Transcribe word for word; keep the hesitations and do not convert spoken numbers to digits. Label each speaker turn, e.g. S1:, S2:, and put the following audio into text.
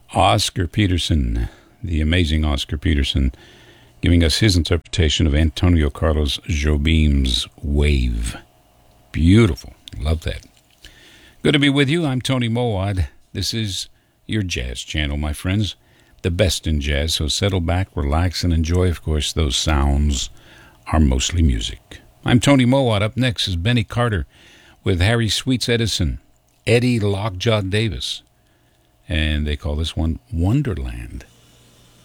S1: Oscar Peterson, the amazing Oscar Peterson, giving us his interpretation of Antonio Carlos Jobim's Wave. Beautiful. Love that. Good to be with you. I'm Tony Mowad. This is your jazz channel, my friends. The best in jazz, so settle back, relax, and enjoy. Of course, those sounds are mostly music. I'm Tony Mowad. Up next is Benny Carter with Harry Sweets Edison, Eddie Lockjaw Davis, and they call this one Wonderland.